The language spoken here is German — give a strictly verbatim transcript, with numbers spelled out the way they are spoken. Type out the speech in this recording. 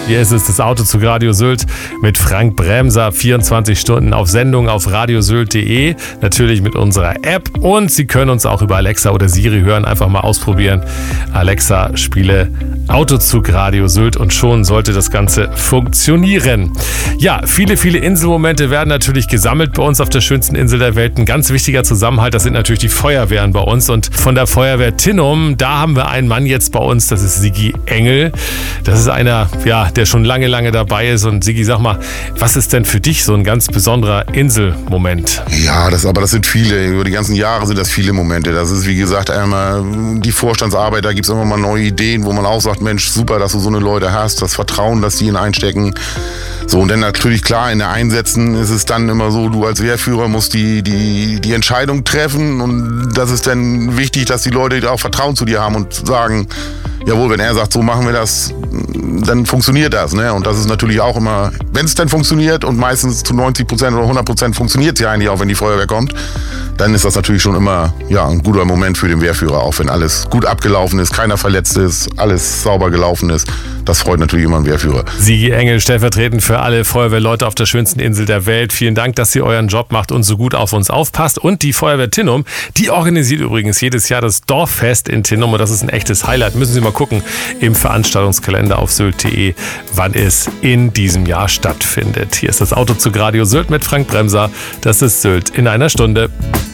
Hier ist es das Autozug Radio Sylt mit Frank Bremser, vierundzwanzig Stunden auf Sendung auf radiosylt punkt de, natürlich mit unserer App, und Sie können uns auch über Alexa oder Siri hören, einfach mal ausprobieren. Alexa, spiele Autozug Radio Sylt, und schon sollte das Ganze funktionieren. Ja, viele, viele Inselmomente werden natürlich gesammelt bei uns auf der schönsten Insel der Welt. Ein ganz wichtiger Zusammenhalt, das sind natürlich die Feuerwehren bei uns, und von der Feuerwehr Tinnum, da haben wir einen Mann jetzt bei uns, das ist Sigi Engel. Das ist einer, ja, der schon lange, lange dabei ist. Und Sigi, sag mal, was ist denn für dich so ein ganz besonderer Inselmoment? Ja, das, aber das sind viele. Über die ganzen Jahre sind das viele Momente. Das ist, wie gesagt, einmal die Vorstandsarbeit. Da gibt es immer mal neue Ideen, wo man auch sagt, Mensch, super, dass du so eine Leute hast. Das Vertrauen, dass die ihn einstecken. So, und dann natürlich klar, in der Einsätzen ist es dann immer so, du als Wehrführer musst die, die, die Entscheidung treffen. Und das ist dann wichtig, dass die Leute auch Vertrauen zu dir haben und sagen, jawohl, wenn er sagt, so machen wir das, dann funktioniert das. Ne? Und das ist natürlich auch immer, wenn es dann funktioniert, und meistens zu neunzig Prozent oder hundert Prozent funktioniert es ja eigentlich auch, wenn die Feuerwehr kommt, dann ist das natürlich schon immer ja, ein guter Moment für den Wehrführer, auch wenn alles gut abgelaufen ist, keiner verletzt ist, alles sauber gelaufen ist. Das freut natürlich immer einen Wehrführer. Sigi Engel, stellvertretend für alle Feuerwehrleute auf der schönsten Insel der Welt. Vielen Dank, dass ihr euren Job macht und so gut auf uns aufpasst. Und die Feuerwehr Tinnum, die organisiert übrigens jedes Jahr das Dorffest in Tinnum, und das ist ein echtes Highlight. Müssen Sie mal gucken im Veranstaltungskalender auf sylt punkt de, wann es in diesem Jahr stattfindet. Hier ist das Autozug Radio Sylt mit Frank Bremser. Das ist Sylt in einer Stunde.